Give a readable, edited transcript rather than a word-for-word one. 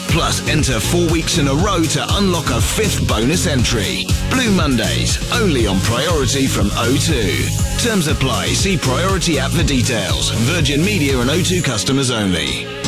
Plus, enter 4 weeks in a row to unlock a 5th bonus entry. Blue Mondays, only on Priority from O2. Terms apply. See Priority app for details. Virgin Media and O2 customers only.